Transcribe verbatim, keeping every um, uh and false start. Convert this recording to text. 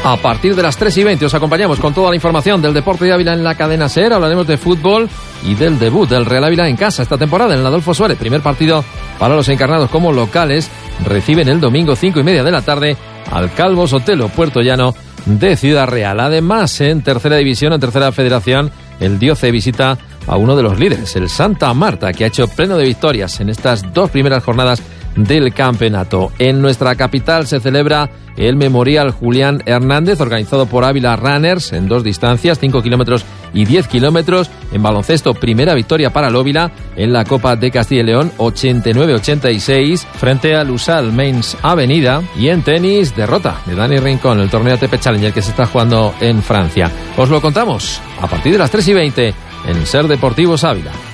A partir de las tres y veinte os acompañamos con toda la información del Deporte de Ávila en la cadena SER. Hablaremos de fútbol y del debut del Real Ávila en casa esta temporada en el Adolfo Suárez. Primer partido para los encarnados como locales. Reciben el domingo cinco y media de la tarde al Calvo Sotelo, Puerto Llano de Ciudad Real. Además, en tercera división, en tercera federación, el Dioce visita a uno de los líderes, el Santa Marta, que ha hecho pleno de victorias en estas dos primeras jornadas del campeonato. En nuestra capital se celebra el Memorial Julián Hernández, organizado por Ávila Runners en dos distancias, cinco kilómetros y diez kilómetros. En baloncesto, primera victoria para el Óvila en la Copa de Castilla y León, ochenta y nueve a ochenta y seis, frente al Usal Mains Avenida. Y en tenis, derrota de Dani Rincón, el torneo A T P Challenger que se está jugando en Francia. Os lo contamos a partir de las tres y veinte en SER Deportivos Ávila.